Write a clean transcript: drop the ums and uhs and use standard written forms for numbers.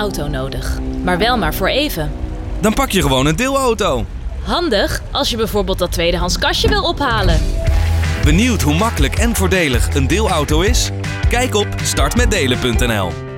auto nodig. Maar wel maar voor even. Dan pak je gewoon een deelauto. Handig als je bijvoorbeeld dat tweedehands kastje wil ophalen. Benieuwd hoe makkelijk en voordelig een deelauto is? Kijk op startmetdelen.nl.